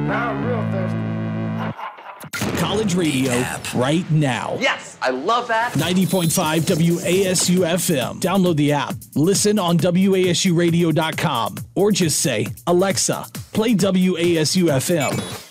Now I'm real thirsty. College radio right now. Yes, I love that. 90.5 WASU FM. Download the app. Listen on WASUradio.com or just say, Alexa, play WASU FM.